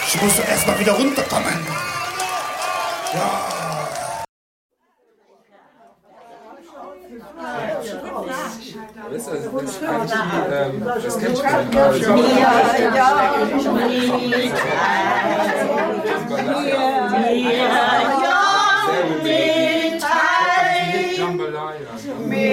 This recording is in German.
Ich muss erst mal wieder runterkommen. Ja. Das kennt Ja.